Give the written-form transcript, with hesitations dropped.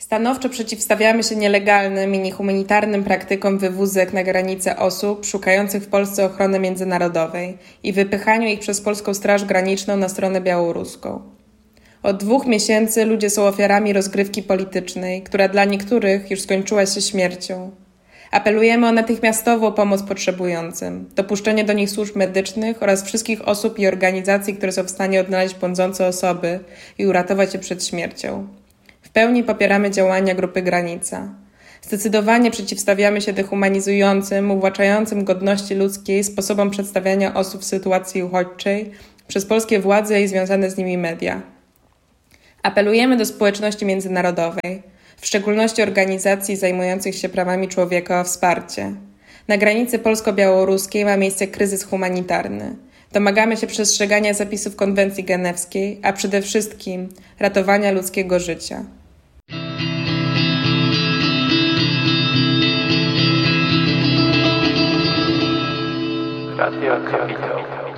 Stanowczo przeciwstawiamy się nielegalnym i niehumanitarnym praktykom wywózek na granicę osób szukających w Polsce ochrony międzynarodowej i wypychaniu ich przez Polską Straż Graniczną na stronę białoruską. Od 2 miesięcy ludzie są ofiarami rozgrywki politycznej, która dla niektórych już skończyła się śmiercią. Apelujemy o natychmiastową pomoc potrzebującym, dopuszczenie do nich służb medycznych oraz wszystkich osób i organizacji, które są w stanie odnaleźć błądzące osoby i uratować je przed śmiercią. W pełni popieramy działania Grupy Granica. Zdecydowanie przeciwstawiamy się dehumanizującym, uwłaczającym godności ludzkiej sposobom przedstawiania osób w sytuacji uchodźczej przez polskie władze i związane z nimi media. Apelujemy do społeczności międzynarodowej, w szczególności organizacji zajmujących się prawami człowieka, o wsparcie. Na granicy polsko-białoruskiej ma miejsce kryzys humanitarny. Domagamy się przestrzegania zapisów konwencji genewskiej, a przede wszystkim ratowania ludzkiego życia. Radio Kapitał.